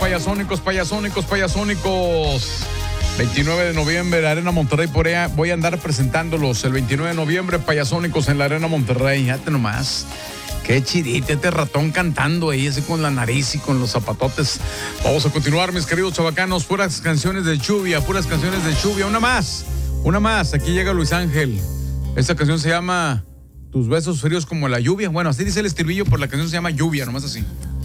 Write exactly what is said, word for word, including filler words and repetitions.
payasónicos, payasónicos, payasónicos. veintinueve de noviembre, la Arena Monterrey, por allá voy a andar presentándolos. El veintinueve de noviembre, payasónicos en la Arena Monterrey. Fíjate nomás. Qué chidito, este ratón cantando ahí, así con la nariz y con los zapatotes. Vamos a continuar, mis queridos chavacanos. Puras canciones de lluvia, puras canciones de lluvia. Una más, una más. Aquí llega Luis Ángel. Esta canción se llama Tus besos fríos como la lluvia. Bueno, así dice el estribillo, pero la canción se llama Lluvia, nomás así.